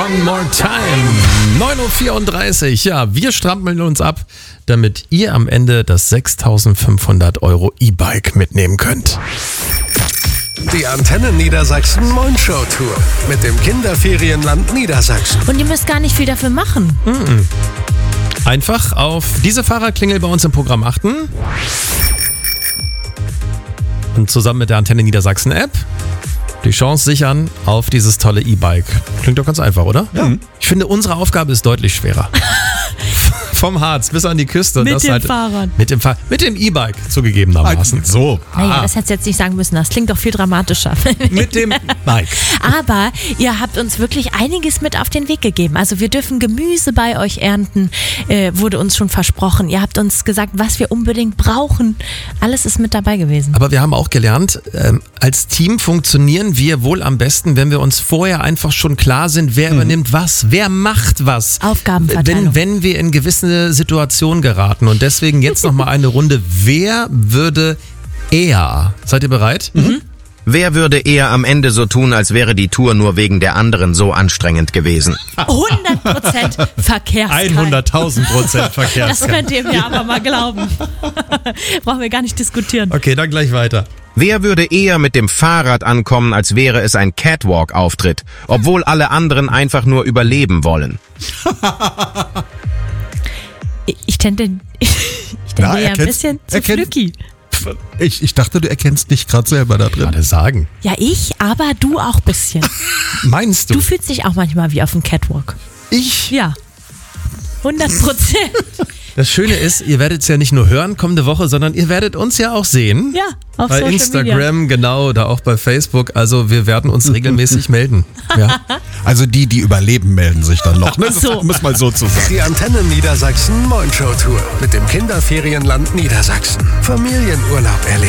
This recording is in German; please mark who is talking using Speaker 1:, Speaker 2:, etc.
Speaker 1: One More Time. 9.34 Uhr. Ja, wir strampeln uns ab, damit ihr am Ende das 6.500 € E-Bike mitnehmen könnt.
Speaker 2: Die Antenne Niedersachsen Moin-Show Tour mit dem Kinderferienland Niedersachsen.
Speaker 3: Und ihr müsst gar nicht viel dafür machen.
Speaker 1: Einfach auf diese Fahrerklingel bei uns im Programm achten. Und zusammen mit der Antenne Niedersachsen App die Chance sichern auf dieses tolle E-Bike. Klingt doch ganz einfach, oder?
Speaker 4: Ja.
Speaker 1: Ich finde, unsere Aufgabe ist deutlich schwerer. Vom Harz bis an die Küste.
Speaker 3: Mit
Speaker 1: das
Speaker 3: dem
Speaker 1: halt
Speaker 3: Fahrrad.
Speaker 1: Mit dem E-Bike zugegebenermaßen.
Speaker 4: So.
Speaker 3: Naja, das hättest du jetzt nicht sagen müssen. Das klingt doch viel dramatischer.
Speaker 1: Mit dem Bike.
Speaker 3: Aber ihr habt uns wirklich einiges mit auf den Weg gegeben. Also wir dürfen Gemüse bei euch ernten, wurde uns schon versprochen. Ihr habt uns gesagt, was wir unbedingt brauchen. Alles ist mit dabei gewesen.
Speaker 1: Aber wir haben auch gelernt, als Team funktionieren wir wohl am besten, wenn wir uns vorher einfach schon klar sind, wer übernimmt was, wer macht was.
Speaker 3: Aufgabenverteilung.
Speaker 1: Wenn wir in gewisse Situationen geraten. Und deswegen jetzt nochmal eine Runde. Wer würde eher? Seid ihr bereit?
Speaker 5: Wer würde eher am Ende so tun, als wäre die Tour nur wegen der anderen so anstrengend gewesen?
Speaker 3: 100% Verkehrskalt.
Speaker 1: 100.000% Verkehr.
Speaker 3: Das könnt ihr mir aber mal glauben. Brauchen wir gar nicht diskutieren.
Speaker 1: Okay, dann gleich weiter.
Speaker 5: Wer würde eher mit dem Fahrrad ankommen, als wäre es ein Catwalk-Auftritt, obwohl alle anderen einfach nur überleben wollen?
Speaker 3: Ich tende ja ein bisschen zu Flücki.
Speaker 4: Ich dachte, du erkennst dich gerade selber da drin.
Speaker 1: Gerade sagen.
Speaker 3: Ja, ich, aber du auch ein bisschen.
Speaker 1: Meinst du?
Speaker 3: Du fühlst dich auch manchmal wie auf dem Catwalk.
Speaker 1: Ich?
Speaker 3: Ja. 100%.
Speaker 1: Das Schöne ist, ihr werdet es ja nicht nur hören kommende Woche, sondern ihr werdet uns ja auch sehen.
Speaker 3: Ja, auf
Speaker 1: bei
Speaker 3: Social
Speaker 1: Instagram,
Speaker 3: Media.
Speaker 1: genau, da auch bei Facebook. Also wir werden uns regelmäßig melden. Ja.
Speaker 4: Also die überleben, melden sich dann noch. Ne? Das
Speaker 3: So.
Speaker 4: muss mal so zu sagen.
Speaker 2: Die Antenne Niedersachsen Moin-Show Tour mit dem Kinderferienland Niedersachsen. Familienurlaub erleben.